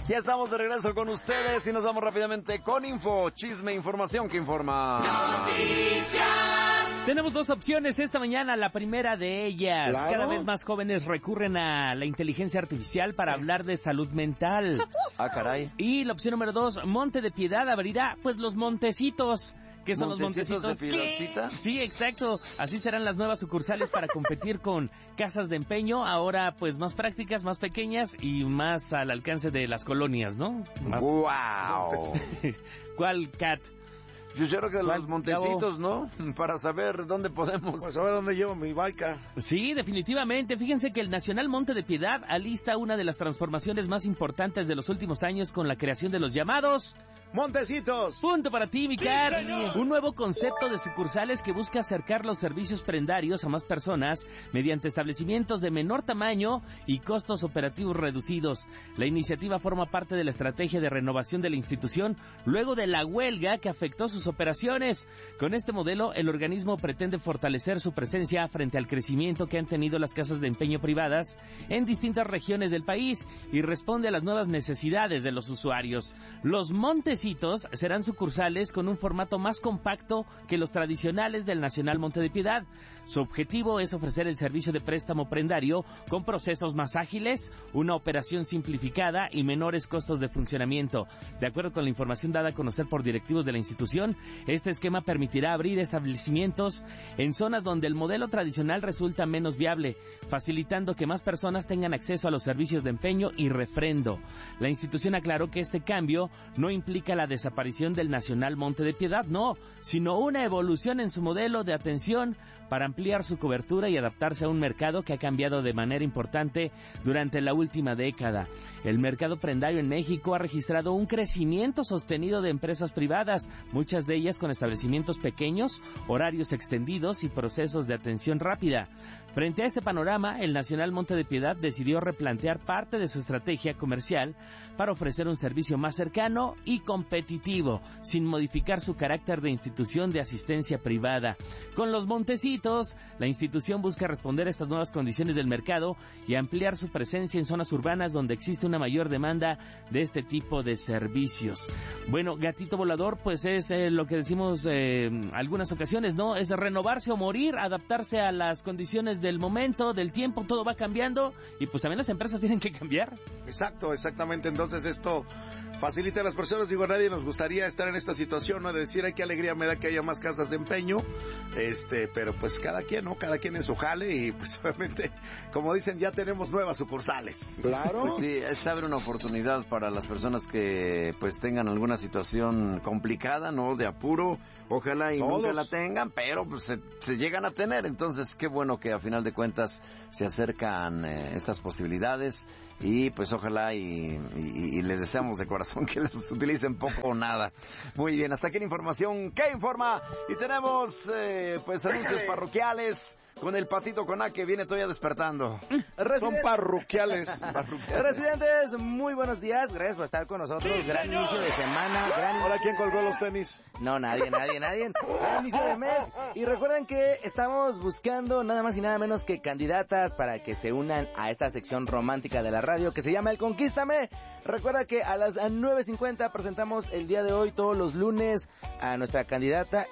Ya estamos de regreso con ustedes y nos vamos rápidamente con info, chisme, información que informa. Noticias. Tenemos dos opciones esta mañana. La primera de ellas, claro. Cada vez más jóvenes recurren a la inteligencia artificial para hablar de salud mental. Ah, caray. Y la opción número 2, Monte de Piedad abrirá pues los montecitos. ¿Qué son los montecitos? ¿De Piedadcita? Sí, exacto. Así serán las nuevas sucursales para competir con casas de empeño, ahora pues más prácticas, más pequeñas y más al alcance de las colonias, ¿no? Más... ¡Wow! ¿Cuál, Kat? Yo creo que los montecitos, ¿no? Para saber dónde podemos... Pues a ver dónde llevo mi baica. Sí, definitivamente. Fíjense que el Nacional Monte de Piedad alista una de las transformaciones más importantes de los últimos años con la creación de los llamados... ¡Montecitos! Punto para ti, mi Car. Un nuevo concepto de sucursales que busca acercar los servicios prendarios a más personas mediante establecimientos de menor tamaño y costos operativos reducidos. La iniciativa forma parte de la estrategia de renovación de la institución luego de la huelga que afectó sus operaciones. Con este modelo, el organismo pretende fortalecer su presencia frente al crecimiento que han tenido las casas de empeño privadas en distintas regiones del país y responde a las nuevas necesidades de los usuarios. Los Montecitos serán sucursales con un formato más compacto que los tradicionales del Nacional Monte de Piedad. Su objetivo es ofrecer el servicio de préstamo prendario con procesos más ágiles, una operación simplificada y menores costos de funcionamiento. De acuerdo con la información dada a conocer por directivos de la institución, este esquema permitirá abrir establecimientos en zonas donde el modelo tradicional resulta menos viable, facilitando que más personas tengan acceso a los servicios de empeño y refrendo. La institución aclaró que este cambio no implica la desaparición del Nacional Monte de Piedad, no, sino una evolución en su modelo de atención para ampliar su cobertura y adaptarse a un mercado que ha cambiado de manera importante durante la última década. El mercado prendario en México ha registrado un crecimiento sostenido de empresas privadas, muchas de ellas con establecimientos pequeños, horarios extendidos y procesos de atención rápida. Frente a este panorama, el Nacional Monte de Piedad decidió replantear parte de su estrategia comercial para ofrecer un servicio más cercano y competitivo, sin modificar su carácter de institución de asistencia privada. Con los Montecitos, la institución busca responder a estas nuevas condiciones del mercado y ampliar su presencia en zonas urbanas donde existe una mayor demanda de este tipo de servicios. Bueno, gatito volador, pues es lo que decimos algunas ocasiones, ¿no? Es renovarse o morir, adaptarse a las condiciones del momento, del tiempo, todo va cambiando y pues también las empresas tienen que cambiar. Exacto, exactamente. Entonces esto facilita a las personas. Digo, a nadie nos gustaría estar en esta situación, ¿no? De decir, ay, qué alegría me da que haya más casas de empeño. Pero pues cada quien, ¿no? Cada quien en su jale y pues obviamente, como dicen, ya tenemos nuevas sucursales. Claro. Pues sí, se abre una oportunidad para las personas que pues tengan alguna situación complicada, ¿no? De apuro. Ojalá y nunca la tengan, pero pues se llegan a tener. Entonces, qué bueno que a final de cuentas se acercan estas posibilidades y pues ojalá y les deseamos de corazón que les utilicen poco o nada. Muy bien, hasta aquí la información que informa y tenemos pues anuncios parroquiales con el Patito Coná que viene todavía despertando. Son parroquiales. Residentes, muy buenos días, gracias por estar con nosotros. Gran inicio de semana. Ahora, ¿quién colgó los tenis? No, nadie. Gran inicio de mes. Y recuerden que estamos buscando nada más y nada menos que candidatas para que se unan a esta sección romántica de la radio que se llama El Conquístame. Recuerda que a las 9:50 presentamos el día de hoy, todos los lunes, a nuestra candidata